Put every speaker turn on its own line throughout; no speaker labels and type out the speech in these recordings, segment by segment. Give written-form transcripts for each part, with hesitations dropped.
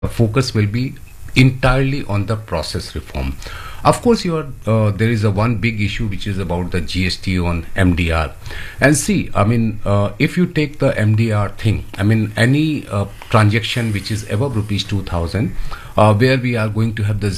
focus will be entirely on the process reform. Of course, there is a one big issue which is about the GST on MDR. And see, I mean, if you take the MDR thing, I mean, any transaction which is above rupees 2000, where we are going to have the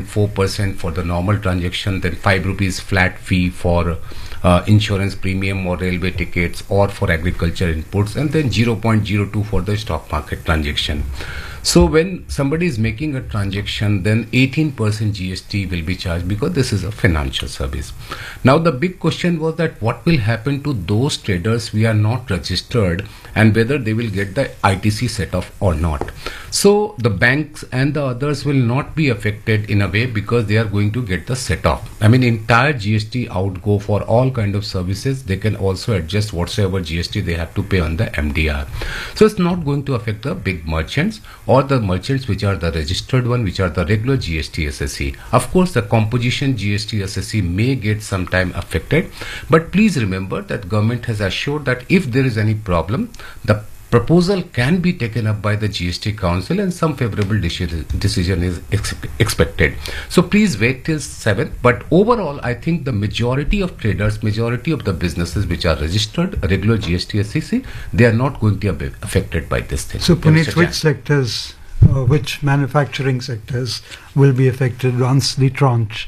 0.4% for the normal transaction, then 5 rupees flat fee for insurance premium or railway tickets or for agriculture inputs, and then 0.02 for the stock market transaction. So when somebody is making a transaction, then 18% GST will be charged because this is a financial service. Now the big question was that what will happen to those traders who are not registered and whether they will get the ITC set off or not. So the banks and the others will not be affected in a way because they are going to get the set off. I mean, entire GST outgo for all kind of services, they can also adjust whatsoever GST they have to pay on the MDR. So it's not going to affect the big merchants or the merchants which are the registered one, which are the regular GST SSC. Of course, the composition GST SSC may get sometime affected, but please remember that government has assured that if there is any problem, the proposal can be taken up by the GST Council and some favorable decision is expected. So please wait till 7th. But overall, I think the majority of traders, majority of the businesses which are registered, regular GST SEC, they are not going to be affected by this thing.
So Puneet, which sectors, which manufacturing sectors will be affected once the tranche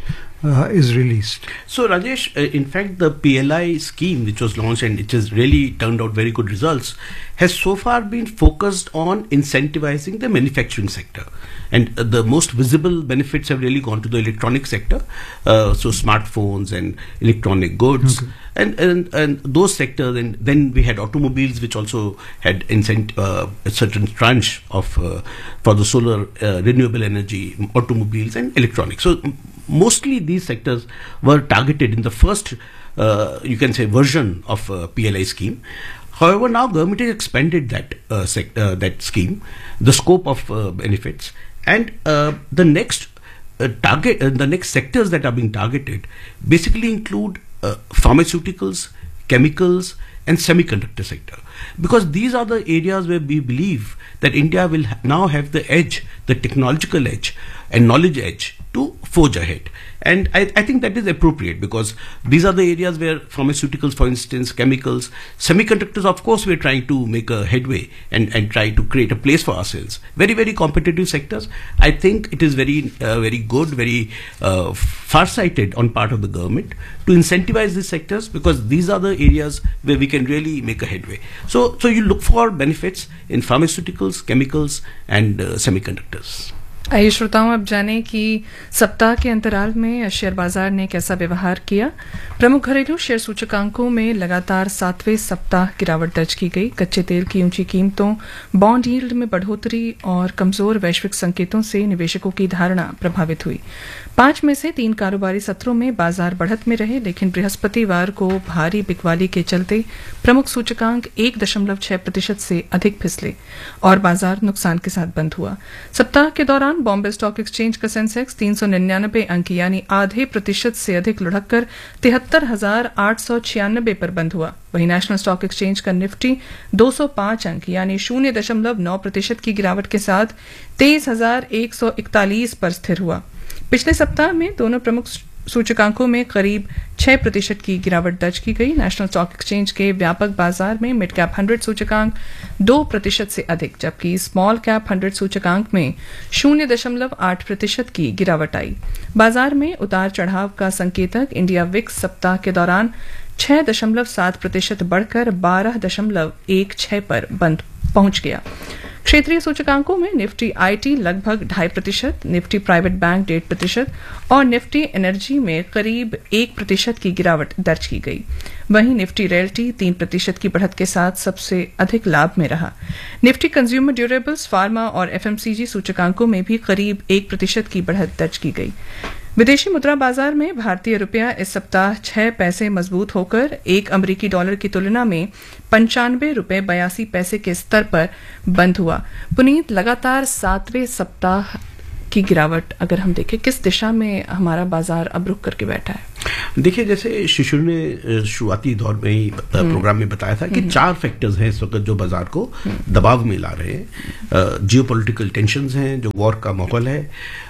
is released?
So Rajesh, in fact the PLI scheme which was launched and it has really turned out very good results has so far been focused on incentivizing the manufacturing sector, and the most visible benefits have really gone to the electronic sector, so smartphones and electronic goods. Okay. And those sectors, and then we had automobiles which also had a certain tranche of for the solar renewable energy, automobiles and electronics. So mostly these sectors were targeted in the first you can say version of PLI scheme. However, now government has expanded that scheme, the scope of benefits, and the next the next sectors that are being targeted basically include pharmaceuticals, chemicals and semiconductor sector, because these are the areas where we believe that India will now have the edge, the technological edge and knowledge edge to forge ahead. And I think that is appropriate because these are the areas where pharmaceuticals, for instance, chemicals, semiconductors, of course, we're trying to make a headway and try to create a place for ourselves. Very, very competitive sectors. I think it is very good, very far-sighted on part of the government to incentivize these sectors, because these are the areas where we can really make a headway. So you look for benefits in pharmaceuticals, chemicals and semiconductors.
आइए श्रोताओं, अब जाने कि सप्ताह के अंतराल में share बाजार ने कैसा व्यवहार किया। प्रमुख घरेलू शेयर सूचकांकों में लगातार 7वें सप्ताह गिरावट दर्ज की गई। कच्चे तेल की ऊंची कीमतों, बॉन्ड यील्ड में बढ़ोतरी और कमजोर वैश्विक संकेतों से निवेशकों की धारणा प्रभावित हुई। 5 में से 3 कारोबारी सत्रों में बाजार बढ़त में रहे, लेकिन बृहस्पतिवार को भारी बिकवाली के चलते प्रमुख सूचकांक 1.6% से अधिक फिसले और बाजार नुकसान के साथ बंद हुआ। सप्ताह के दौरान बॉम्बे स्टॉक एक्सचेंज का सेंसेक्स 399 अंक यानी आधे प्रतिशत से अधिक लुढ़ककर 73,896 पर बंद हुआ। वहीं नेशनल स्टॉक एक्सचेंज का निफ्टी 205 अंक यानी 0.9% की गिरावट के साथ 23,141 पर स्थिर हुआ। पिछले सप्ताह में दोनों प्रमुख सूचकांकों में करीब 6% की गिरावट दर्ज की गई। नेशनल स्टॉक एक्सचेंज के व्यापक बाजार में मिड कैप 100 सूचकांक 2% से अधिक, जबकि स्मॉल कैप 100 सूचकांक में 0.8% की गिरावट आई। बाजार में उतार चढ़ाव का संकेतक इंडिया विक्स सप्ताह के दौरान 6.7% बढ़कर 12.16 पर बंद पहुंच गया। क्षेत्रीय सूचकांकों में निफ्टी आईटी लगभग 2.5%, निफ्टी प्राइवेट बैंक 1.5% और निफ्टी एनर्जी में करीब 1% की गिरावट दर्ज की गई। वहीं निफ्टी रियल्टी 3% की बढ़त के साथ सबसे अधिक लाभ में रहा। निफ्टी कंज्यूमर ड्यूरेबल्स, फार्मा और एफएमसीजी सूचकांकों में भी करीब 1% की बढ़त दर्ज की गई। विदेशी मुद्रा बाजार में भारतीय रुपया इस सप्ताह 6 पैसे मजबूत होकर एक अमेरिकी डॉलर की तुलना में 95 रुपये 82 पैसे के स्तर पर बंद हुआ। पुनीत, लगातार 7वें सप्ताह की गिरावट अगर हम देखें, किस दिशा में हमारा बाजार अब रुक करके बैठा है?
देखिए, जैसे शिशु ने शुरुआती दौर में ही प्रोग्राम में बताया था कि 4 फैक्टर्स हैं इस वक्त जो बाजार को दबाव में ला रहे हैं। जियोपॉलिटिकल टेंशंस हैं, जो वॉर का माहौल है,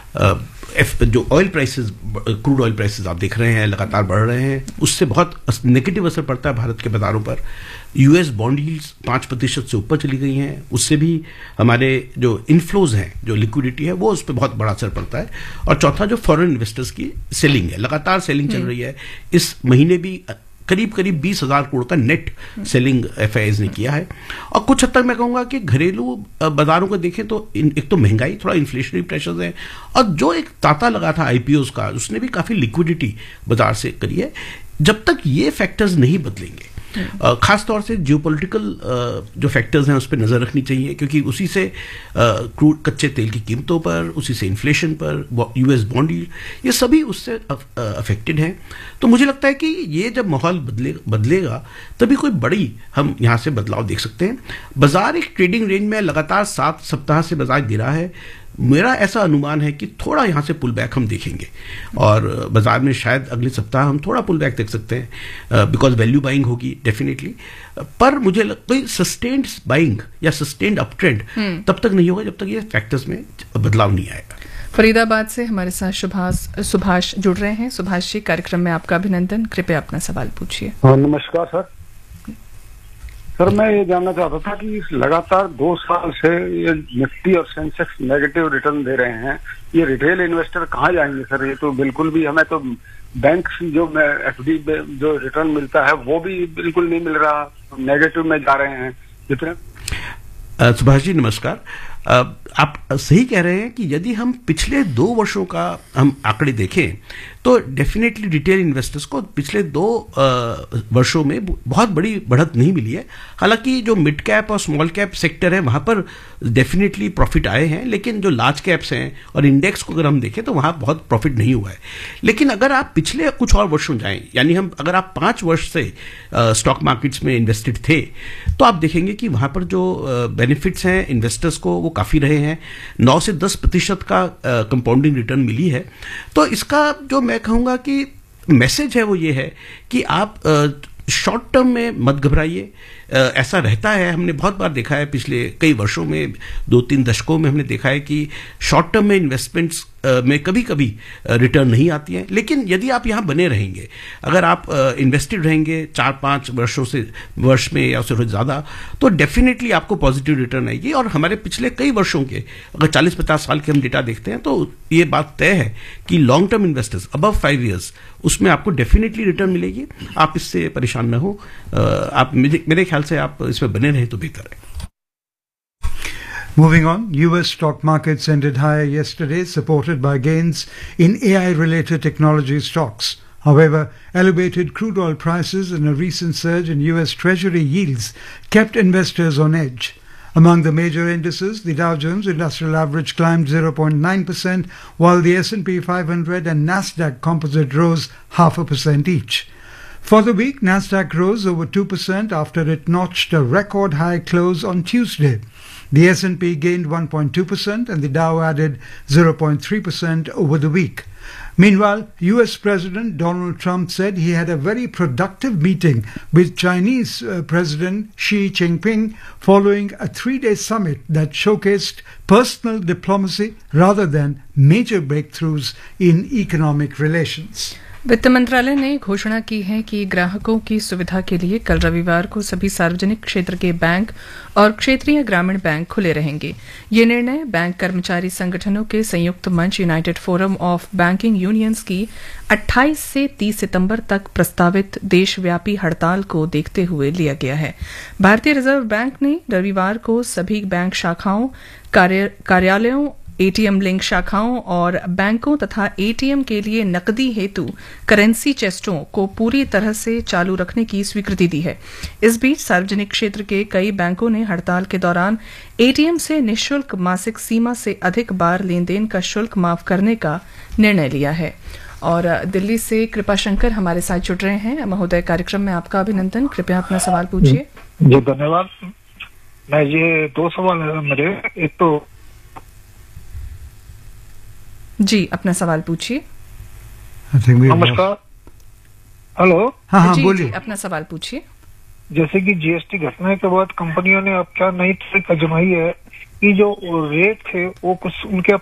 जो oil prices, crude oil prices आप देख रहे हैं लगातार बढ़ रहे हैं, उससे बहुत नेगेटिव असर पड़ता है भारत के बाजारों पर। यूएस बॉन्ड यील्ड्स 5% से ऊपर चली गई हैं, उससे भी हमारे जो इनफ्लोज हैं, जो लिक्विडिटी है, वो उस पर बहुत बड़ा असर पड़ता है। और चौथा, जो फॉरेन इन्वेस्टर्स की सेलिंग है, लगातार सेलिंग चल रही है। इस महीने भी करीब 20,000 करोड़ का नेट सेलिंग एफआईआईज ने किया है। और कुछ हद तक मैं कहूंगा कि घरेलू बाजारों को देखें तो एक तो महंगाई, थोड़ा इन्फ्लेशनरी प्रेशर्स है, और जो एक तांता लगा था आईपीओज का, उसने भी काफी लिक्विडिटी बाजार से करी है। जब तक ये फैक्टर्स नहीं बदलेंगे, खास तौर से जियोपॉलिटिकल जो फैक्टर्स हैं उस पर नजर रखनी चाहिए, क्योंकि उसी से क्रूड कच्चे तेल की कीमतों पर, उसी से इन्फ्लेशन पर, यूएस बॉन्ड यील्ड, ये सभी उससे अफेक्टेड हैं। तो मुझे लगता है कि ये जब माहौल बदलेगा तभी कोई बड़ी हम यहाँ से बदलाव देख सकते हैं। बाजार एक ट्रेडिंग रेंज में लगातार 7 सप्ताह से बाजार गिरा है। मेरा ऐसा अनुमान है कि थोड़ा यहाँ से पुल बैक हम देखेंगे, और बाजार में शायद अगले सप्ताह हम थोड़ा पुल बैक देख सकते हैं, बिकॉज वैल्यू बाइंग होगी डेफिनेटली। पर मुझे कोई सस्टेन्ड बाइंग या सस्टेन्ड अप ट्रेंड तब तक नहीं होगा जब तक ये फैक्टर्स में बदलाव नहीं आएगा।
फरीदाबाद से हमारे साथ सुभाष जुड़ रहे हैं। सुभाष जी, कार्यक्रम में आपका अभिनंदन। कृपया अपना सवाल पूछिए।
नमस्कार सर। सर, मैं ये जानना चाहता था कि लगातार 2 साल से ये निफ्टी और सेंसेक्स नेगेटिव रिटर्न दे रहे हैं, ये रिटेल इन्वेस्टर कहाँ जाएंगे सर? ये तो बिल्कुल भी, हमें तो बैंक जो एफडी जो रिटर्न मिलता है वो भी बिल्कुल नहीं मिल रहा, नेगेटिव में जा रहे हैं जितने।
सुभाष जी नमस्कार। आप सही कह रहे हैं कि यदि हम पिछले 2 वर्षों का हम आंकड़े देखें तो डेफिनेटली रिटेल इन्वेस्टर्स को पिछले 2 वर्षों में बहुत बड़ी बढ़त नहीं मिली है। हालांकि जो मिड कैप और स्मॉल कैप सेक्टर है वहां पर डेफिनेटली प्रॉफिट आए हैं, लेकिन जो लार्ज कैप्स हैं और इंडेक्स को अगर हम देखें तो वहां बहुत प्रॉफिट नहीं हुआ है। लेकिन अगर आप पिछले कुछ और वर्षों जाएं, यानी अगर आप 5 वर्ष से स्टॉक मार्केट्स में इन्वेस्टेड थे, तो आप देखेंगे कि वहां पर जो बेनिफिट्स हैं इन्वेस्टर्स को वो काफी रहे हैं। 9 से 10% का कंपाउंडिंग रिटर्न मिली है। तो इसका जो मैं कहूंगा कि मैसेज है वो ये है कि आप शॉर्ट टर्म में मत घबराइए। ऐसा रहता है, हमने बहुत बार देखा है पिछले कई वर्षों में, 2-3 दशकों में हमने देखा है कि शॉर्ट टर्म में इन्वेस्टमेंट्स में कभी कभी रिटर्न नहीं आती है। लेकिन यदि आप यहाँ बने रहेंगे, अगर आप इन्वेस्टेड रहेंगे 4-5 वर्ष में या उससे ज़्यादा, तो डेफिनेटली आपको पॉजिटिव रिटर्न आएगी। और हमारे पिछले कई वर्षों के अगर 40-50 साल के हम डेटा देखते हैं तो ये बात तय है कि long term investors above 5 years, उसमें आपको डेफिनेटली रिटर्न मिलेगी। आप इससे परेशान न हो। आप मेरे ख्याल से आप इसमें बने रहें तो बेहतर है।
Moving on, US stock markets ended higher yesterday, supported by gains in AI-related technology stocks. However, elevated crude oil prices and a recent surge in US Treasury yields kept investors on edge. Among the major indices, the Dow Jones Industrial Average climbed 0.9%, while the S&P 500 and Nasdaq Composite rose 0.5% each. For the week, Nasdaq rose over 2% after it notched a record high close on Tuesday. The S&P gained 1.2% and the Dow added 0.3% over the week. Meanwhile, US President Donald Trump said he had a very productive meeting with Chinese President Xi Jinping following a 3-day summit that showcased personal diplomacy rather than major breakthroughs in economic relations.
वित्त मंत्रालय ने घोषणा की है कि ग्राहकों की सुविधा के लिए कल रविवार को सभी सार्वजनिक क्षेत्र के बैंक और क्षेत्रीय ग्रामीण बैंक खुले रहेंगे। ये निर्णय बैंक कर्मचारी संगठनों के संयुक्त मंच United forum of banking unions की 28 से 30 सितंबर तक प्रस्तावित देशव्यापी हड़ताल को देखते हुए लिया गया है। भारतीय रिजर्व बैंक ने रविवार को सभी बैंक शाखाओं, कार्यालयों, एटीएम लिंक शाखाओं और बैंकों तथा एटीएम के लिए नकदी हेतु करेंसी चेस्टों को पूरी तरह से चालू रखने की स्वीकृति दी है। इस बीच सार्वजनिक क्षेत्र के कई बैंकों ने हड़ताल के दौरान एटीएम से निःशुल्क मासिक सीमा से अधिक बार लेन देन का शुल्क माफ करने का निर्णय लिया है। और दिल्ली से कृपा शंकर हमारे साथ जुड़ रहे हैं। महोदय, कार्यक्रम में आपका अभिनंदन। कृपया अपना सवाल पूछिए।
जी धन्यवाद। मैं ये 2 सवाल है मेरे। एक तो
जी, अपना सवाल पूछिए।
नमस्कार। हेलो।
हाँ
जी,
बोलिए।
जी, अपना सवाल पूछिए।
जैसे कि जीएसटी घटने के बाद कंपनियों ने अब क्या नई ट्रिक आजमाई है कि जो रेट थे वो कुछ उनके